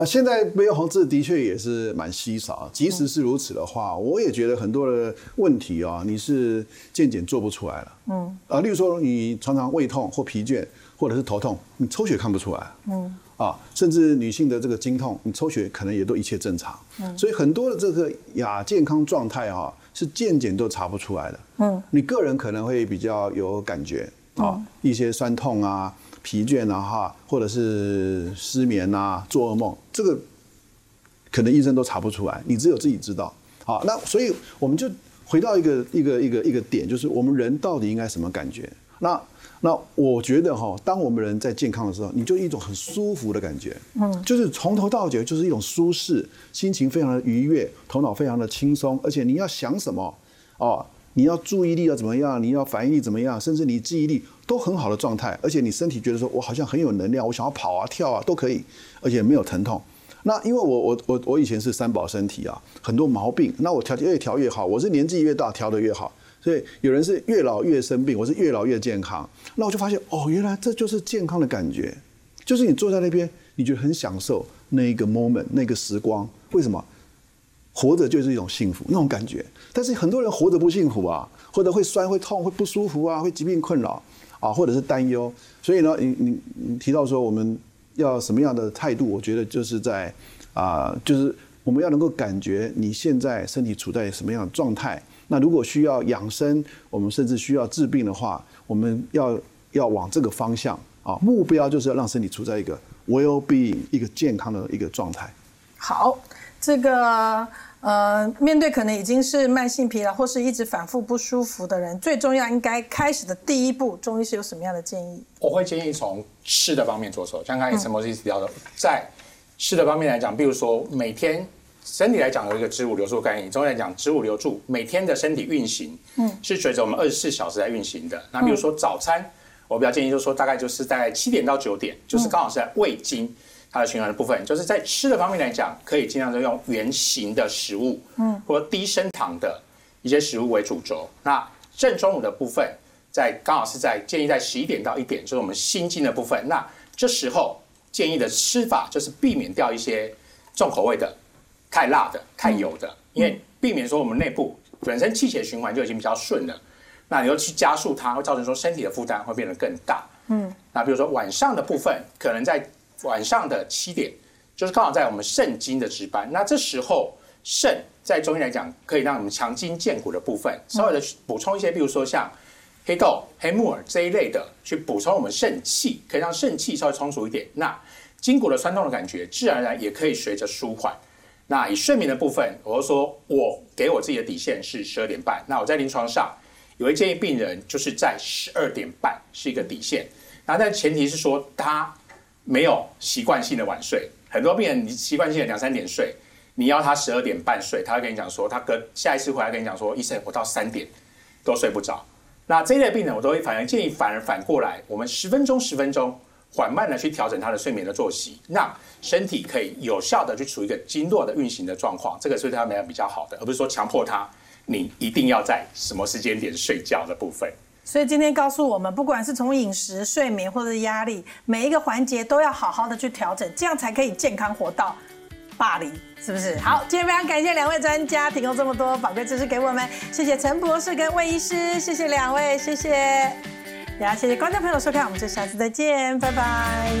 现在没有红字的确也是蛮稀少，即使是如此的话，我也觉得很多的问题啊，你是健检做不出来了。例如说你常常胃痛或疲倦，或者是头痛，你抽血看不出来。甚至女性的这个经痛，你抽血可能也都一切正常。所以很多的这个亚健康状态啊，是健检都查不出来的。你个人可能会比较有感觉一些酸痛啊。疲倦啊，或者是失眠啊，做噩梦，这个可能医生都查不出来，你只有自己知道。好，那所以我们就回到一个点，就是我们人到底应该什么感觉？那我觉得当我们人在健康的时候，你就一种很舒服的感觉，就是从头到脚就是一种舒适，心情非常的愉悦，头脑非常的轻松，而且你要想什么你要注意力要怎么样，你要反应力怎么样，甚至你记忆力都很好的状态，而且你身体觉得说我好像很有能量，我想要跑啊跳啊都可以，而且没有疼痛。那因为我以前是三宝身体很多毛病，那我越调越好，我是年纪越大调得越好，所以有人是越老越生病，我是越老越健康。那我就发现原来这就是健康的感觉，就是你坐在那边，你觉得很享受那一个 moment 那个时光。为什么？活着就是一种幸福那种感觉，但是很多人活着不幸福或者会酸会痛会不舒服会疾病困扰或者是担忧。所以呢，你提到说我们要什么样的态度，我觉得就是在就是我们要能够感觉你现在身体处在什么样的状态。那如果需要养生，我们甚至需要治病的话，我们要往这个方向目标就是要让身体处在一个 well being 一个健康的一个状态。 好。这个面对可能已经是慢性疲劳或是一直反复不舒服的人，最重要应该开始的第一步，中医师有什么样的建议？ 我会建议从吃的方面着手，像刚才陈博士提到的，在吃的方面来讲，比如说每天身体来讲有一个子午流注概念，中医来讲子午流注每天的身体运行，是随着我们24小时来运行的。那比如说早餐，我比较建议就是说大概就是在7点到9点，就是刚好是在胃经。它的循环的部分，就是在吃的方面来讲，可以尽量就用原型的食物，或者低升糖的一些食物为主轴。那正中午的部分，刚好是建议在11点到1点，就是我们心经的部分。那这时候建议的吃法就是避免掉一些重口味的、太辣的、太油的，因为避免说我们内部本身气血循环就已经比较顺了，那你又去加速它，会造成说身体的负担会变得更大。那比如说晚上的部分，可能在晚上的7点，就是刚好在我们肾经的值班。那这时候肾在中医来讲，可以让我们强筋健骨的部分，稍微的补充一些，比如说像黑豆、黑木耳这一类的，去补充我们肾气，可以让肾气稍微充足一点。那筋骨的酸痛的感觉，自然而然也可以随着舒缓。那以睡眠的部分，我就说我给我自己的底线是12点半。那我在临床上也会建议病人就是在12点半是一个底线。那但前提是说他没有习惯性的晚睡，很多病人你习惯性的2、3点睡，你要他12点半睡，他会跟你讲说，他下一次回来跟你讲说，医生我到3点都睡不着。那这一类病人我都会建议反过来，我们10分钟缓慢的去调整他的睡眠的作息，让身体可以有效的去处于一个经络的运行的状况，这个是对他们比较好的，而不是说强迫他你一定要在什么时间点睡觉的部分。 所以今天告诉我们，不管是从饮食、睡眠或者压力，每一个环节都要好好的去调整，这样才可以健康活到80，是不是？好，今天非常感谢2位专家提供这么多宝贵知识给我们，谢谢陈博士跟魏医师，谢谢2位，谢谢。也要谢谢观众朋友收看，我们就下次再见，拜拜。